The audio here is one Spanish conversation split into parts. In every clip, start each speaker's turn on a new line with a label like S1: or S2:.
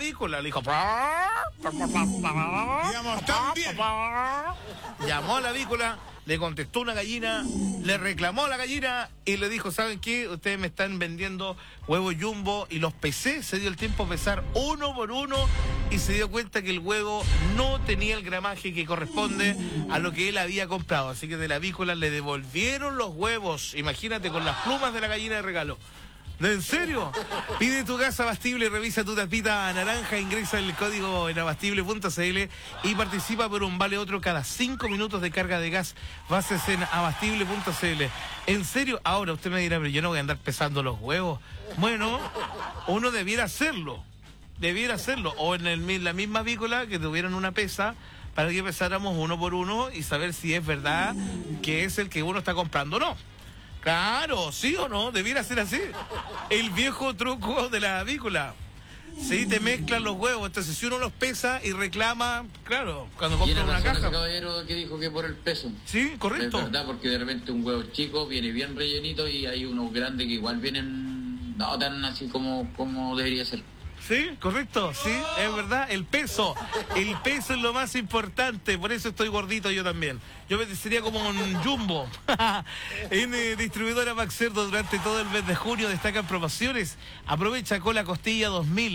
S1: avícola, le dijo...
S2: Digamos, también.
S1: Llamó a la avícola, le contestó una gallina, le reclamó a la gallina y le dijo, ¿saben qué? Ustedes me están vendiendo huevos Jumbo, y los pesé, se dio el tiempo a pesar uno por uno y se dio cuenta que el huevo no tenía el gramaje que corresponde a lo que él había comprado. Así que de la avícola le devolvieron los huevos, imagínate, con las plumas de la gallina de regalo. ¿En serio? Pide tu gas Abastible y revisa tu tapita naranja, ingresa el código en abastible.cl y participa por un vale otro cada 5 minutos de carga de gas. Bases en abastible.cl. ¿En serio? Ahora usted me dirá, pero yo no voy a andar pesando los huevos. Bueno, uno debiera hacerlo. O en la misma avícola que tuvieran una pesa para que pesáramos uno por uno y saber si es verdad que es el que uno está comprando o no. Claro, ¿sí o no? Debiera ser así. El viejo truco de la avícola. Sí, te mezclan los huevos. Entonces, si uno los pesa y reclama, claro, cuando compra una caja.
S3: Ese caballero que dijo que por el peso.
S1: Sí, correcto.
S3: Es verdad, porque de repente un huevo chico viene bien rellenito y hay unos grandes que igual vienen no tan así como debería ser.
S1: Sí, correcto, sí, es verdad, el peso es lo más importante, por eso estoy gordito yo también. Yo sería como un jumbo. En distribuidora Max Cerdo durante todo el mes de junio destacan promociones. Aprovecha cola costilla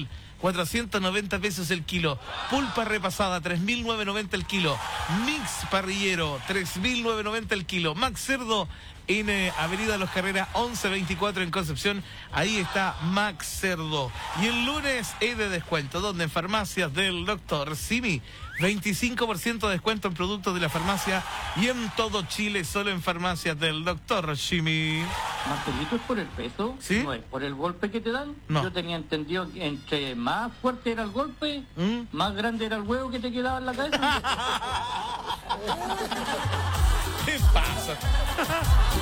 S1: 2.490 pesos el kilo. Pulpa repasada 3.990 el kilo. Mix parrillero 3.990 el kilo. Max Cerdo en Avenida Los Carreras 1124 en Concepción. Ahí está Max Cerdo. Y el lunes es de descuento, donde en farmacias del Dr. Simi 25% de descuento en productos de la farmacia y en todo Chile solo en farmacias del Dr. Simi.
S4: Marcelito, ¿es por el peso?
S1: ¿Sí?
S4: ¿No es por el golpe que te dan?
S1: No.
S4: Yo tenía entendido que entre más fuerte era el golpe, más grande era el huevo que te quedaba en la cabeza.
S1: ¿Qué pasa?